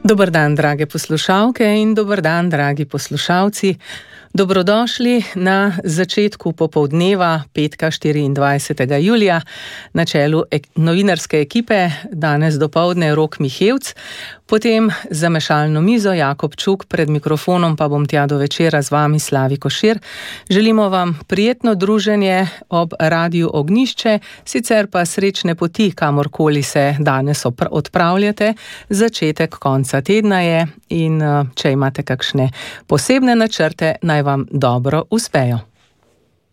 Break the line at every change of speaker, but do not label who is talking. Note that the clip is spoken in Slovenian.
Dober dan, drage poslušalke in dober dan, dragi poslušalci. Dobrodošli na začetku popoldneva petka 24. julija. Na čelu novinarske ekipe danes dopoldne Rok Mihevc, potem za mešalno mizo Jakob Čuk, pred mikrofonom pa bom tja do večera z vami Slavi Košir. Želimo vam prijetno druženje ob Radiu Ognjišče, sicer pa srečne poti, kamorkoli se danes odpravljate. Začetek konca tedna je in če imate kakšne posebne načrte, naj vam dobro uspejo.